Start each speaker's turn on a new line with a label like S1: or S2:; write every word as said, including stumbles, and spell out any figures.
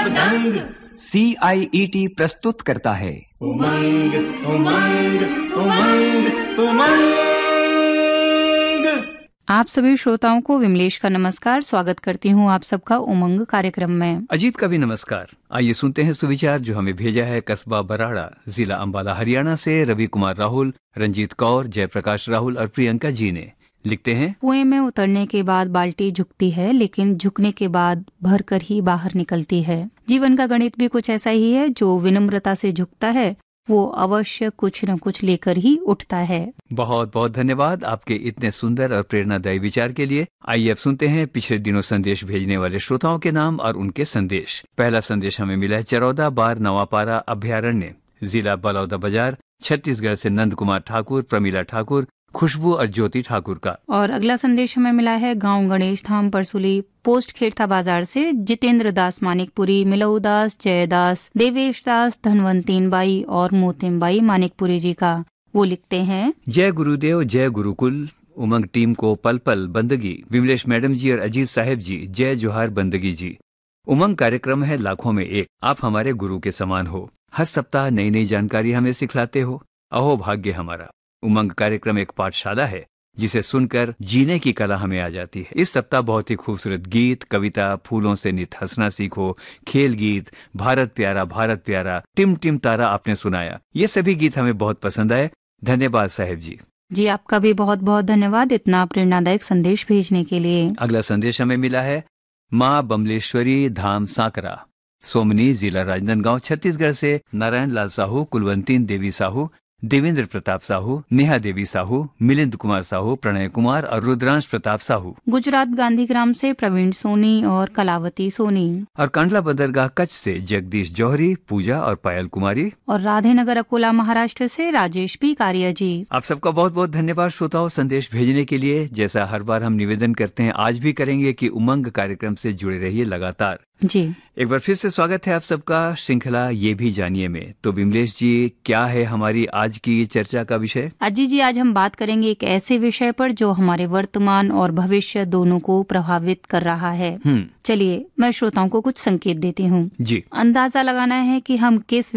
S1: सब दंग।
S2: सी आई E T प्रस्तुत करता है
S1: उमंग उमंग उमंग उमंग।
S3: आप सभी श्रोताओं को विमलेश का नमस्कार। स्वागत करती हूँ आप सबका उमंग कार्यक्रम में।
S2: अजीत का भी नमस्कार। आइए सुनते हैं सुविचार जो हमें भेजा है कस्बा बराड़ा, जिला अंबाला, हरियाणा से रवि कुमार राहुल, रंजीत कौर, जयप्रकाश राहुल और प्रियंका जी ने। लिखते हैं,
S3: कुएं में उतरने के बाद बाल्टी झुकती है, लेकिन झुकने के बाद भर कर ही बाहर निकलती है। जीवन का गणित भी कुछ ऐसा ही है। जो विनम्रता से झुकता है वो अवश्य कुछ न कुछ लेकर ही उठता है।
S2: बहुत बहुत धन्यवाद आपके इतने सुंदर और प्रेरणादायी विचार के लिए। आइए अब सुनते हैं पिछले दिनों संदेश भेजने वाले श्रोताओं के नाम और उनके संदेश। पहला संदेश हमें मिला है चरौदा बार नवापारा अभ्यारण्य, जिला बलौदा बाजार, छत्तीसगढ़ से नंद कुमार ठाकुर, प्रमीला ठाकुर, खुशबू और ज्योति ठाकुर का।
S3: और अगला संदेश हमें मिला है गांव गणेश धाम परसुली पोस्ट खेड़ता बाजार से जितेंद्र दास मानिकपुरी, मिलऊ दास, जयदास, देवेश दास, धनवंतीन बाई और मोतिम बाई मानिकपुरी जी का। वो लिखते हैं,
S2: जय गुरुदेव, जय गुरुकुल, उमंग टीम को पल पल बंदगी, विमलेश मैडम जी और अजीत साहेब जी, जय जोहार बंदगी जी। उमंग कार्यक्रम है लाखों में एक, आप हमारे गुरु के समान हो। हर सप्ताह नई नई जानकारी हमें सिखलाते हो, अहो भाग्य हमारा। उमंग कार्यक्रम एक पाठशाला है जिसे सुनकर जीने की कला हमें आ जाती है। इस सप्ताह बहुत ही खूबसूरत गीत, कविता, फूलों से नित हंसना सीखो, खेल गीत, भारत प्यारा भारत प्यारा, टिम टिम तारा आपने सुनाया। ये सभी गीत हमें बहुत पसंद आए। धन्यवाद साहेब जी।
S3: जी आपका भी बहुत बहुत धन्यवाद इतना प्रेरणादायक संदेश भेजने के लिए।
S2: अगला संदेश हमें मिला है माँ बमलेश्वरी धाम सांकरा, सोमनी, जिला राजनांदगांव, छत्तीसगढ़ से नारायण लाल साहू, कुलवंतीन देवी साहू, देवेंद्र प्रताप साहू, नेहा देवी साहू, मिलिंद कुमार साहू, प्रणय कुमार और रुद्रांश प्रताप साहू।
S3: गुजरात गांधीग्राम से प्रवीण सोनी और कलावती सोनी।
S2: और कांडला बंदरगाह कच्छ से जगदीश जौहरी, पूजा और पायल कुमारी।
S3: और राधेनगर अकोला महाराष्ट्र से राजेश पी कारिया जी।
S2: आप सबका बहुत बहुत धन्यवाद श्रोताओं संदेश भेजने के लिए। जैसा हर बार हम निवेदन करते हैं, आज भी करेंगे कि उमंग कार्यक्रम से जुड़े रहिए लगातार।
S3: जी
S2: एक बार फिर से स्वागत है आप सबका श्रृंखला ये भी जानिए में। तो विमलेश जी, क्या है हमारी आज की चर्चा का विषय?
S3: अजी जी, आज हम बात करेंगे एक ऐसे विषय पर जो हमारे वर्तमान और भविष्य दोनों को प्रभावित कर रहा है। चलिए मैं श्रोताओं को कुछ संकेत देती हूँ।
S2: जी।
S3: अंदाजा लगाना है कि हम किस